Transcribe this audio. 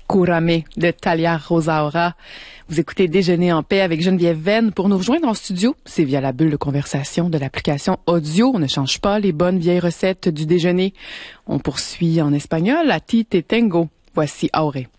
Kurame de Talia Rosaura. Vous écoutez Déjeuner en paix avec Geneviève Venn. Pour nous rejoindre en studio, c'est via la bulle de conversation de l'application audio. On ne change pas les bonnes vieilles recettes du déjeuner. On poursuit en espagnol. A ti te tengo. Voici Aure.